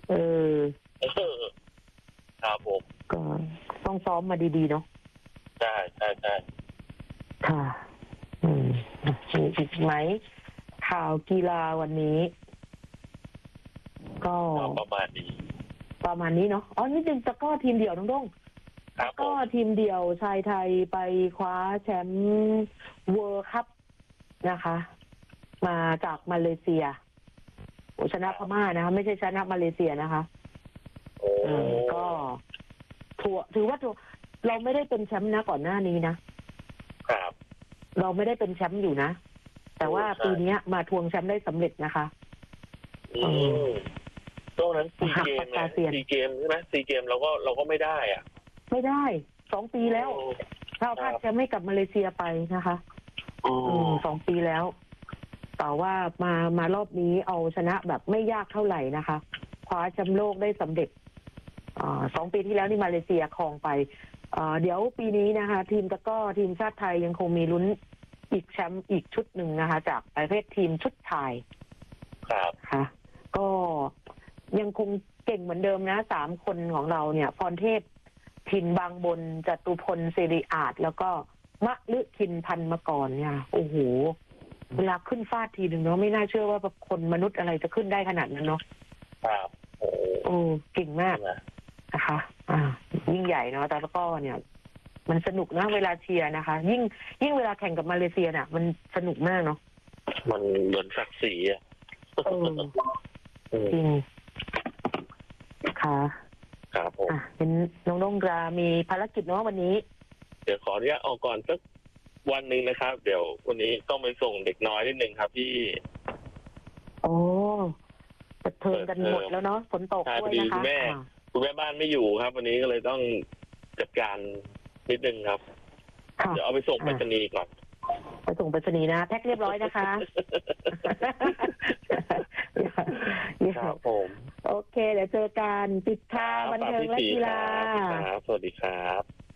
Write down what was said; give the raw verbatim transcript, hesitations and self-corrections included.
เออครับผมก็ต้องซ้อมมาดีๆเนาะใช่ใช่ใช่ค่ะ อืมมีอีกไหมข่าวกีฬาวันนี้ ก็ประมาณนี้ประมาณนี้เนาะอ๋อนี่เป็นตะก้อทีมเดี่ยวน้องด้งตะก้อทีมเดี่ยวชายไทยไปคว้าแชมป์เวิลด์คัพนะคะ มาจากมาเลเซียชนะพม่านะคะไม่ใช่ชนะมาเลเซียนะคะก็ถือถือว่าเราไม่ได้เป็นแชมป์นะก่อนหน้านี้นะครับเราไม่ได้เป็นแชมป์อยู่นะแต่ว่าปีนี้มาทวงแชมป์ได้สำเร็จนะคะอืมตรงนั้นซีเกมเนี่ยซีเกมใช่ไหมซีเกมเราก็เราก็ไม่ได้อ่ะไม่ได้สองปีแล้วเราพลาดแชมป์ให้กับมาเลเซียไปนะคะอืมสองปีแล้วแต่ว่ามามารอบนี้เอาชนะแบบไม่ยากเท่าไหร่นะคะคว้าแชมป์โลกได้สำเร็จอ่าสองปีที่แล้วนี่มาเลเซียครองไปอ่าเดี๋ยวปีนี้นะคะ ทีมตะก้อทีมชาติไทยยังคงมีลุ้นอีกแชมป์อีกชุดหนึ่งนะคะ จากประเภททีมชุดชายครับค่ะก็ยังคงเก่งเหมือนเดิมนะสามคนของเราเนี่ยพรเทพถิ่นบางบนจตุพลสิริอาจแล้วก็มะลึคินพันมกรเนี่ยโอ้โหเวลาขึ้นฟาดทีหนึ่งเนาะไม่น่าเชื่อว่าคนมนุษย์อะไรจะขึ้นได้ขนาดนั้นเนาะครับโอ้โอ้เก่งมากนะคะอ่ายิ่งใหญ่เนาะแต่แล้วก็เนี่ยมันสนุกนะเวลาเชียร์นะคะยิ่งยิ่งเวลาแข่งกับมาเลเซียน่ะมันสนุกมากเนาะมันเหมือนศักดิ์ศรีอ่ะจริงค่ะครับผมเป็นน้องน้องรามีภารกิจเนาะวันนี้เดี๋ยวขออนุญาตออกก่อนสักวันหนึ่งนะครับเดี๋ยววันนี้ต้องไปส่งเด็กน้อยนิดนึงครับพี่โอ้เปิดเทอมกันหมดแล้วเนาะฝนตกด้วยนะคะคุณแม่คุณแม่บ้านไม่อยู่ครับวันนี้ก็เลยต้องจัดการนิดนึงครับเดี๋ยวเอาไปส่งไปรษณีย์ก่อนไปส่งไปรษณีย์นะแพ็คเรียบร้อยนะคะครับผมโอเคเดี๋ยวเจอกันปิดท้ายบันเทิงและกีฬาครับสวัสดีครับ